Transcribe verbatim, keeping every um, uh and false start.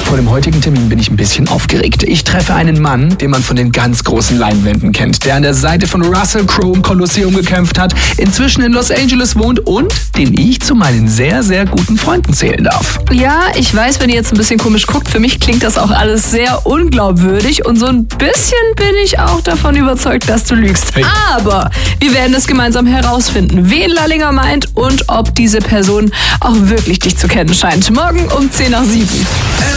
Vor dem heutigen Termin bin ich ein bisschen aufgeregt. Ich treffe einen Mann, den man von den ganz großen Leinwänden kennt, der an der Seite von Russell Crowe im Kolosseum gekämpft hat, inzwischen in Los Angeles wohnt und den ich zu meinen sehr, sehr guten Freunden zählen darf. Ja, ich weiß, wenn ihr jetzt ein bisschen komisch guckt, für mich klingt das auch alles sehr unglaubwürdig und so ein bisschen bin ich auch davon überzeugt, dass du lügst. Hey. Aber wir werden es gemeinsam herausfinden, wen Lallinger meint und ob diese Person auch wirklich dich zu kennen scheint. Morgen um zehn nach sieben.